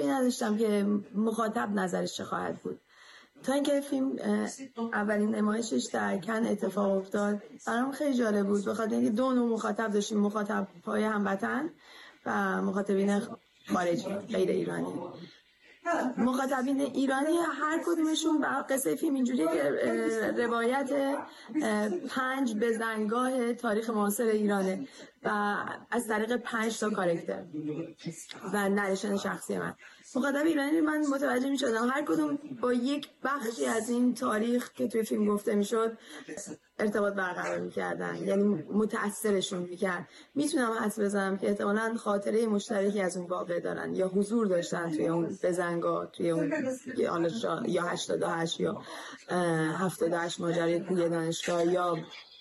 تصوری نداشتم که مخاطب نظرش چه خواهد بود. تا اینکه فیلم اولین نمایشش در کن اتفاق افتاد برام خیلی جالب بود، بخاطر اینکه دو نوع مخاطب داشتیم، مخاطب‌های هموطن و مخاطبین خارجی غیر ایرانی. مخاطبین ایرانی هر کدومشون بر قصه فیلم اینجوریه که روایت 5 بزنگاه تاریخ معاصر ایرانه و از طریق 5 تا کاراکتر و نریشن شخصی من. مخاطب ایرانی من متوجه می شدم هر کدوم با یک بخشی از این تاریخ که توی فیلم گفته می شد ارتباط برقرار می کردن، یعنی متأثرشون می کرد. میتونم حدس بزنم که احتمالاً خاطره مشترکی از اون واقع دارن یا حضور داشتن توی اون بزنگاه، توی اون یا 88 یا 78 ماجرای کوی دانشگاه یا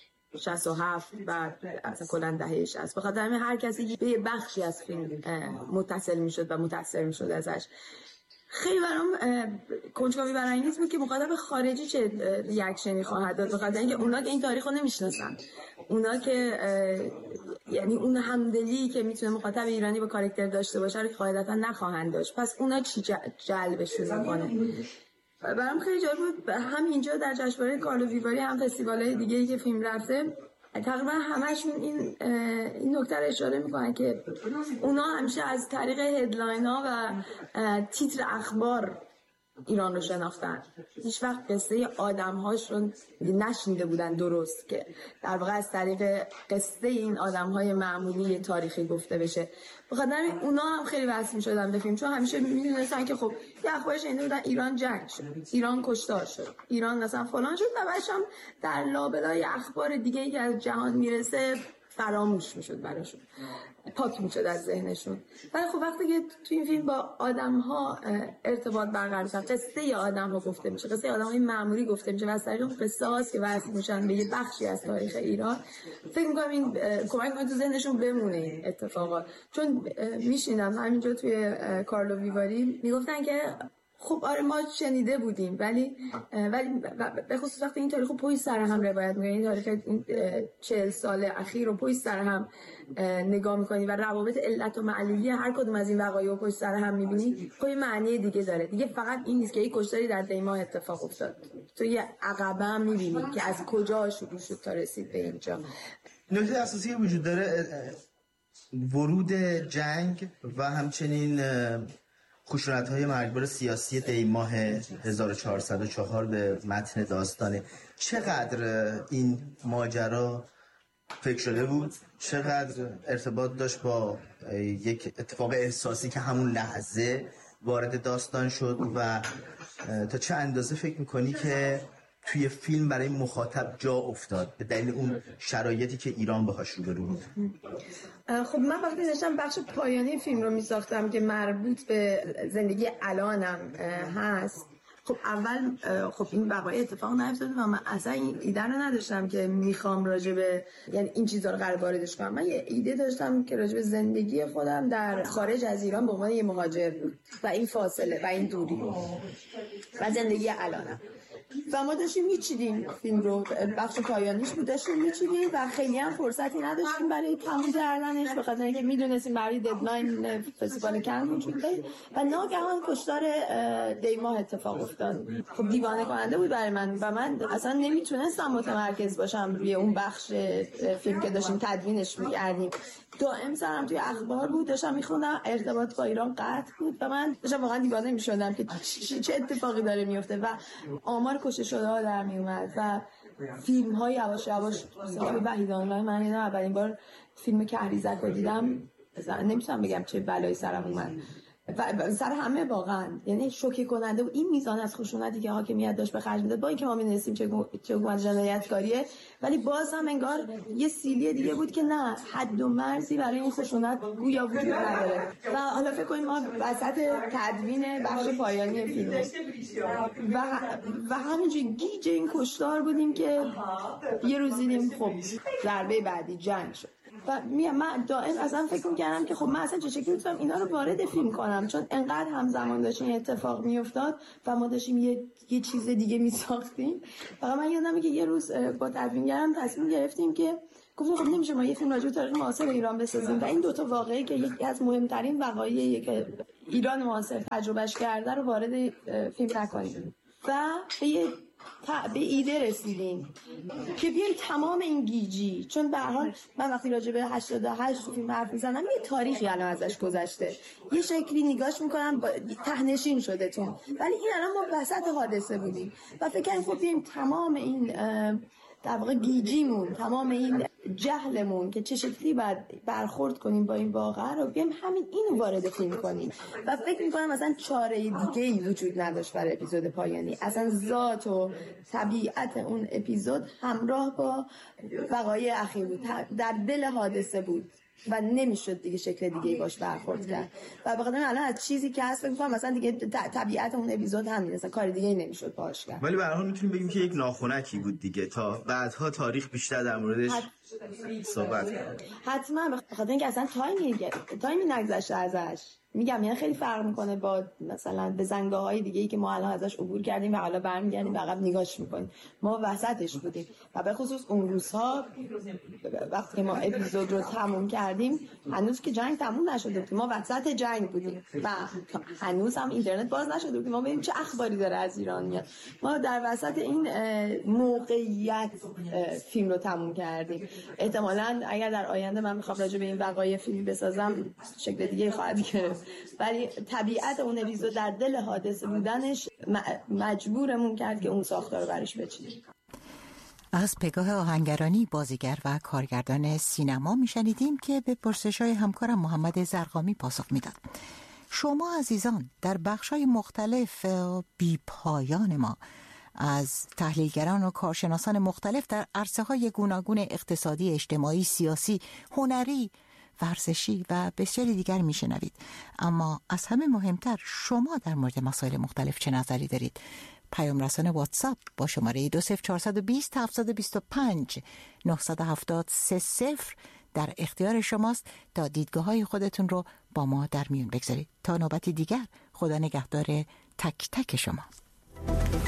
67 و اصلا کلا دهه 60. بخاطر همین هر کسی به یه بخشی از فیلم متصل میشد و متاثر میشد ازش. خیلی برام کنجکاوی برانگیز بود که مخاطب خارجی چه ریاکشنی خواهد داد، بخاطر اینکه اونا که این تاریخ رو نمیشناسن، اونا که یعنی اون همدلی که میتونه مخاطب ایرانی با کاراکتر داشته باشه رو قاعدتا نخواهند داشت. پس اونا چی جلبشون میکنه؟ برام خیلی جالب بود. هم اینجا در جشنواره کارلو ویواری هم فستیوال‌های دیگه‌ای که فیلم رفته تقریبا همشون این نکته رو اشاره میکنن که اونا همیشه از طریق هدلاین‌ها و تیتر اخبار ایران رو شناختن، هیچ وقت قصه آدم‌هاش رو نشنیده بودن درست، که در واقع از طریق قصه این آدم‌های معمولی تاریخی گفته بشه. بخاطر اونا هم خیلی وصل می‌شدن به فیلم، چون همیشه می‌دونستن که خب یه اخبار شنیده بودن ایران جنگ شد، ایران کشتار شد، ایران مثلا فلان شد و بعدش هم در لابلای اخبار دیگه‌ای که از جهان میرسه فراموش میشد براشون، پاک میشد از ذهنشون. ولی خب وقتی که تو این فیلم با آدم‌ها ارتباط برقرار میشه، قصه آدم‌ها گفته میشه، قصه آدم‌های معمولی گفته میشه و از طریق اون قصه هاست که وصل میشن به یه بخشی از تاریخ ایران، فکر می‌کنم این کمک کنه تو ذهنشون بمونه این اتفاقات. چون میشینم همینجا توی کارلو ویواری میگفتن که خب آره ما شنیده بودیم، ولی به خصوص وقتی این تاریخ رو پشت سر هم روایت می‌کنی، این تاریخ 40 سال اخیر رو پشت سر هم نگاه می‌کنی و روابط علت و معلولی هر کدوم از این وقایع رو پشت سر هم می‌بینی، خب معنی دیگه داره. دیگه فقط این نیست که یک کشتاری در دیماه اتفاق افتاد، تو یه عقبه هم می‌بینی که از کجا شروع شد تا رسید به اینجا. نکته اساسی وجود داره ورود جنگ و همچنین خشونت‌های مرگبار سیاسی دیماه 1404 به متن داستانه. چقدر این ماجرا فکر شده بود؟ چقدر ارتباط داشت با یک اتفاق احساسی که همون لحظه وارد داستان شد و تا چه اندازه فکر می‌کنی که توی فیلم برای مخاطب جا افتاد به دلیل اون شرایطی که ایران باهاش روبرو بود؟ خب من وقتی داشتم بخش پایانی فیلم رو می‌ساختم که مربوط به زندگی الانم هست، خب اول خب این وقایع اتفاق نیفتاده و من اصلا این ایده رو نداشتم که میخوام راجبه یعنی این چیزا رو قرار واردش کنم. من یه ایده داشتم که راجبه زندگی خودم در خارج از ایران به عنوان یه مهاجر بود و این فاصله و این دوری و زندگی الانم. و ما داشتیم میچیدیم فیلم رو، بخش پایانیش بود، داشتیم میچیدیم و خیلی هم فرصتی نداشتیم برای تموم کردنش، به خاطر اینکه میدونستیم برای ددلاین فستیوال کن وجود داره و ناگهان کشتار دیماه اتفاق افتاد. خب دیوانه کننده بود برای من و من اصلا نمیتونستم متمرکز باشم روی اون بخش فیلم که داشتیم تدوینش می‌کردیم. دائم سرم توی اخبار بود، داشتم میخوندم ارتباط با ایران قطع بود و من داشتم واقعا دیوانه میشدم که چه اتفاقی داره میفته و آمار کشته شده ها در میومد و فیلم های یواش یواش مثلا وحید آنلاین من اینا اولین بار فیلم کهریزک رو دیدم، نمیتونم بگم چه بلایی سرم اومد و سر همه واقعا، یعنی شوکه کننده و این میزان از خشونتی که حاکمیت داشت به خرج میداد، با اینکه ما می‌دونستیم چه حکومت جنایتکاریه، ولی باز هم انگار یه سیلی دیگه بود که نه حد و مرزی برای این خشونت گویا وجود نداره. و حالا فکر کنیم ما وسط تدوین بخش پایانی فیلم و همینجوری گیج این کشتار بودیم که یه روزی دیدیم خب ضربه بعدی جنگ شد و من دائم اصلا فکر می‌کردم که خب من اصلا چه شکلی می‌تونم اینا رو وارد فیلم کنم، چون انقدر همزمان داشت این اتفاق میافتاد و ما داشتیم یه چیز دیگه می‌ساختیم. فقط من یادمه که یه روز با تدوینگرم تصمیم گرفتیم که گفتم خب نمیشه ما یه فیلم راجع به تاریخ معاصر ایران بسازیم و این دوتا واقعه که یکی از مهمترین وقایعی که ایران معاصر تجربهش کرده رو وارد فیلم نکنیم و به ایده رسیدیم که بیایم تمام این گیجی، چون به هر حال من وقتی راجع به 88 تو فیلم حرف میزنم یه تاریخی الان ازش گذشته، یه شکلی نگاش میکنم تهنشین شده تون، ولی این الان ما وسط حادثه بودیم و فکر کنم خب بیایم تمام این در واقع گیجیمون، تمام این جهلمون که چه شکلی باید برخورد کنیم با این واقعه رو بیایم همین اینو وارد فیلم کنیم و فکر میکنم مثلا چاره دیگه‌ای وجود نداشت برای اپیزود پایانی. اصلا ذات و طبیعت اون اپیزود همراه با وقایع اخیر بود، در دل حادثه بود و نمیشد دیگه شکل دیگه‌ای باش برخورد کرد و بخاطر الان از چیزی که هست فکر می‌کنم مثلا دیگه طبیعت اون اپیزود همین، مثلا کار دیگه‌ای نمیشد باش کرد. ولی به هر حال میتونیم بگیم که یک ناخنکی بود دیگه، تا بعدها تاریخ بیشتر در موردش صحبت کنیم. حتما بخاطر اینکه اصلا تایمی نگذشته ازش. میگم یعنی خیلی فرق میکنه با مثلا به زنگاه‌های دیگه‌ای که ما الان ازش عبور کردیم و حالا برمیگردیم عقب نگاش میکنیم. ما وسطش بودیم و به خصوص اون روزها وقتی ما اپیزود رو تموم کردیم هنوز که جنگ تموم نشده بود، ما وسط جنگ بودیم و هنوز هم اینترنت باز نشده بود ما ببینیم چه اخباری داره از ایران میاد. ما در وسط این موقعیت فیلم رو تموم کردیم. احتمالاً اگر در آینده من بخوام راجع به این وقایع فیلم بسازم شکل دیگه خواهد گرفت، ولی طبیعت اون اپیزود در دل حادثه بودنش مجبورمون کرد که اون ساختار رو برش بچینیم. از پگاه آهنگرانی، بازیگر و کارگردان سینما میشنیدیم که به پرسش‌های همکارم محمد زرقامی پاسخ میداد. شما عزیزان در بخش‌های مختلف بی پایان ما از تحلیلگران و کارشناسان مختلف در عرصه‌های گوناگون اقتصادی، اجتماعی، سیاسی، هنری، ورزشی و بسیاری دیگر میشنوید. اما از همه مهمتر شما در مورد مسائل مختلف چه نظری دارید؟ پیام رسان واتساپ با شماره 20420 725 970 30 در اختیار شماست تا دیدگاه‌های خودتون رو با ما در میون بگذارید. تا نوبتی دیگر، خدا نگهدار تک تک شما.